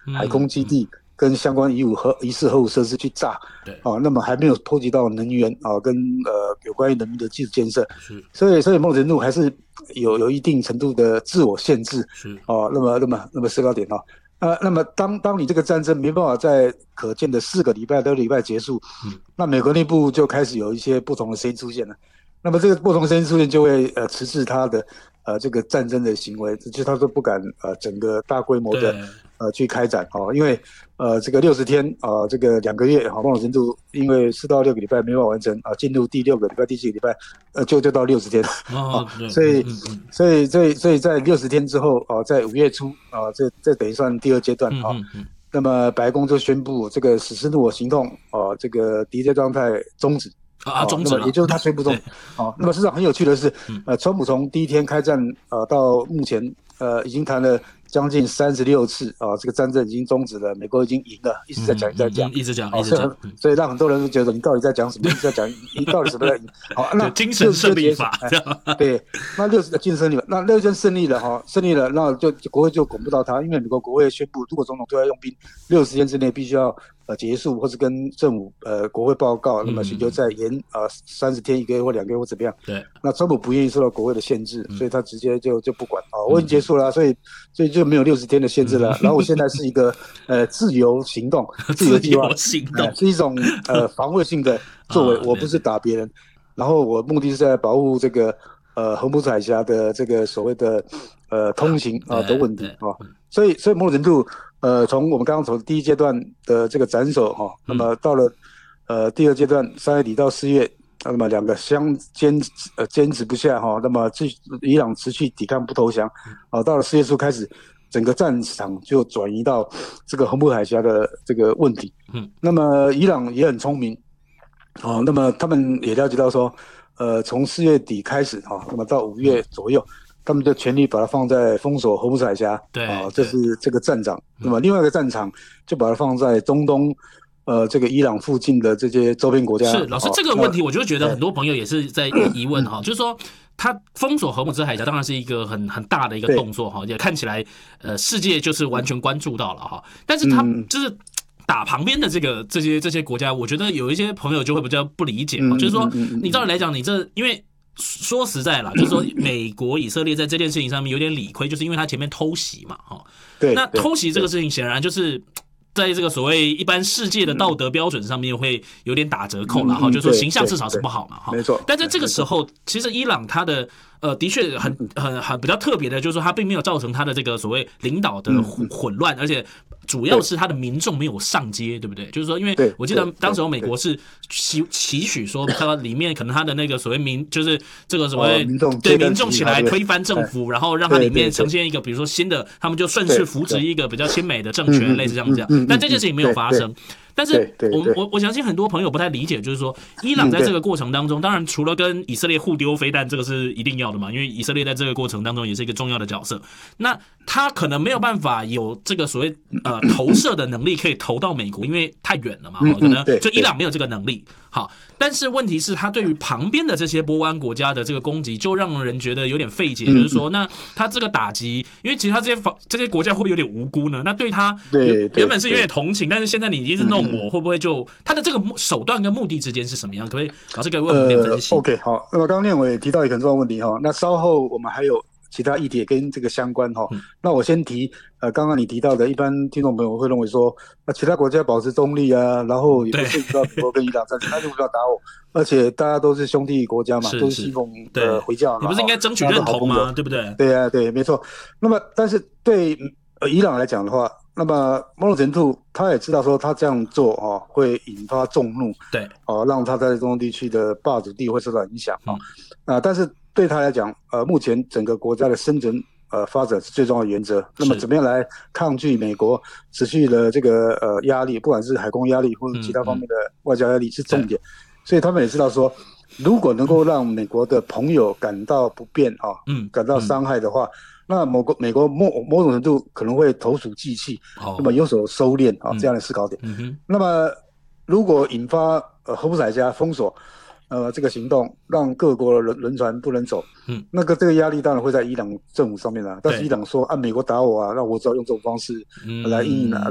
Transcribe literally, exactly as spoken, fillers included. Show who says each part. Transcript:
Speaker 1: 海空基地跟相关疑武核疑似核武设施去炸，
Speaker 2: 对，
Speaker 1: 啊，那么还没有波及到能源啊，跟呃有关于人民的基础建设，
Speaker 2: 是，
Speaker 1: 所以所以某种程度还是有有一定程度的自我限制，
Speaker 2: 是，
Speaker 1: 哦、啊，那么那么那么思考点啊。呃，那么当当你这个战争没办法在可见的四个礼拜、六个礼拜结束，
Speaker 2: 嗯，
Speaker 1: 那美国内部就开始有一些不同的声音出现了。那么这个不同的声音出现，就会呃迟滞他的呃这个战争的行为，就是他都不敢呃整个大规模的
Speaker 2: 对，
Speaker 1: 呃去开展哦，因为呃这个六十天啊、呃，这个两个月好某种程度，因为四到六个礼拜没办法完成啊，进入第六个礼拜、第七个礼拜，呃就就到六十天啊，
Speaker 2: 哦，对，
Speaker 1: 所以
Speaker 2: 嗯嗯嗯
Speaker 1: 所以所以所以在六十天之后啊、呃，在五月初啊、呃，这这等于算第二阶段啊。
Speaker 2: 嗯嗯嗯，
Speaker 1: 那么白宫就宣布这个实施怒火行动啊、呃，这个敌对状态终止。
Speaker 2: 啊啊，
Speaker 1: 哦，
Speaker 2: 终止了，
Speaker 1: 那么也就是他宣布中，
Speaker 2: 对，
Speaker 1: 哦，那么事实上很有趣的是，
Speaker 2: 嗯，
Speaker 1: 呃，川普从第一天开战，呃，到目前，呃，已经谈了将近三十六次，啊、呃，这个战争已经终止了，美国已经赢了，一直在讲，一直在讲，
Speaker 2: 嗯嗯嗯，一直讲，一
Speaker 1: 哦，
Speaker 2: 直讲，
Speaker 1: 所以很，
Speaker 2: 嗯，
Speaker 1: 所以让很多人都觉得你到底在讲什么？一直在讲，你到底什么在赢？好，那
Speaker 2: 就精神
Speaker 1: 六十就结束，
Speaker 2: 胜利法，
Speaker 1: 哎，
Speaker 2: 这样，
Speaker 1: 对，那六十的晋胜利了，那六十天胜利了哈，胜利了，那就国会就管不到他，因为美国国会宣布，如果总统对外用兵，六十天之内必须要呃结束，或是跟政府呃国会报告，那么寻求再延呃三十天、一个月或两个月或怎么样。
Speaker 2: 对，
Speaker 1: 那川普不愿意受到国会的限制，
Speaker 2: 嗯
Speaker 1: 所以他直接就就不管啊、哦，我已经结
Speaker 2: 嗯
Speaker 1: 束了啊，所以所以就没有六十天的限制了。
Speaker 2: 嗯，
Speaker 1: 然后我现在是一个呃自由行动、自由
Speaker 2: 自
Speaker 1: 计划，
Speaker 2: 由行
Speaker 1: 呃
Speaker 2: 动
Speaker 1: 是一种呃防卫性的作为，
Speaker 2: 啊，
Speaker 1: 我不是
Speaker 2: 对对，
Speaker 1: 打别人，然后我目的是在保护这个呃荷姆斯海峡的这个所谓的呃通行啊、的
Speaker 2: 对对，
Speaker 1: 问题啊、哦，所以所以某种程度呃从我们刚刚从第一阶段的这个斩首哈、哦，那
Speaker 2: 嗯
Speaker 1: 么到了呃第二阶段三月底到四月。那么两个相坚呃坚持不下哈，那么伊朗持续抵抗不投降，啊，到了四月初开始，整个战场就转移到这个洪布海峡的这个问题。
Speaker 2: 嗯，
Speaker 1: 那么伊朗也很聪明，哦，那么他们也了解到说，呃，从四月底开始哈，那么到五月左右，他们就全力把它放在封锁荷姆斯海峡，
Speaker 2: 对
Speaker 1: 啊，这
Speaker 2: 对，
Speaker 1: 是这个战场。那么另外一个战场就把它放在中东。呃，这个伊朗附近的这些周边国家，
Speaker 2: 是老师
Speaker 1: 哦、
Speaker 2: 这个问题，我就觉得
Speaker 1: 哎
Speaker 2: 很多朋友也是在疑问哈，就是说。他封锁荷姆斯海峡当然是一个很很大的一个动作哈，也看起来呃世界就是完全关注到了哈，但是他就是打旁边的这个这些这些国家，我觉得有一些朋友就会比较不理解哈，就是说你照理来讲，你这因为说实在啦，就是说美国以色列在这件事情上面有点理亏，就是因为他前面偷袭嘛哈，
Speaker 1: 对，
Speaker 2: 那偷袭这个事情显然就是在这个所谓一般世界的道德标准上面会有点打折扣了哈，就是说形象至少是不好嘛哈。
Speaker 1: 没错。
Speaker 2: 但在这个时候，其实伊朗它的呃的确很很很比较特别的，就是说它并没有造成它的这个所谓领导的混乱，而且主要是它的民众没有上街，对不对？就是说，因为我记得当时候美国是期期许说，它里面可能它的那个所谓民就是这个所谓对民众起来推翻政府，然后让它里面呈现一个比如说新的，他们就顺势扶植一个比较亲美的政权，类似这样这样。但这件事情没有发生。但是我我我相信很多朋友不太理解，就是说伊朗在这个过程当中，当然除了跟以色列互丢飞弹，这个是一定要的嘛，因为以色列在这个过程当中也是一个重要的角色。那他可能没有办法有这个所谓呃投射的能力，可以投到美国，因为太远了嘛，可能就伊朗没有这个能力。好，但是问题是，他对于旁边的这些波湾国家的这个攻击，就让人觉得有点费解，就是说，那他这个打击，因为其实他这些这些国家会不会有点无辜呢？那对他原本是有点同情，但是现在你一直弄我，会不会就他的这个手段跟目的之间是什么样？可不可以老师可以为我们点分析、
Speaker 1: 呃、？OK， 好，那么刚刚念我也提到一个很重要的问题哈，那稍后我们还有其他议题跟这个相关哈、嗯。那我先提呃，刚刚你提到的，一般听众朋友会认为说，那其他国家保持中立啊，然后也不涉及到美国跟伊朗战争，那就不要打我，而且大家都是兄弟国家嘛，
Speaker 2: 是
Speaker 1: 都是信奉呃回教，
Speaker 2: 你不是应该争取认同吗？对不对？
Speaker 1: 对啊，对，没错。那么，但是对呃伊朗来讲的话，那么某种程度他也知道说他这样做哦会引发众怒，
Speaker 2: 对，
Speaker 1: 哦让他在中东地区的霸主地位受到影响啊、
Speaker 2: 嗯、
Speaker 1: 啊、呃，但是对他来讲，呃，目前整个国家的生存。呃，发展是最重要的原则。那么，怎么样来抗拒美国持续的这个呃压力，不管是海空压力或者其他方面的外交压力，是重点。嗯、所以他们也知道说，如果能够让美国的朋友感到不便啊，嗯，感到伤害的话，嗯、那某个美国某某种程度可能会投鼠忌器，哦、那么有所收敛啊，这样的思考点。嗯嗯、那么，如果引发呃荷姆斯海峡封锁。呃，这个行动让各国的轮轮船不能走，嗯，那个这个压力当然会在伊朗政府上面啊。但是伊朗说，按、啊、美国打我啊，那我只好用这种方式来应应啊。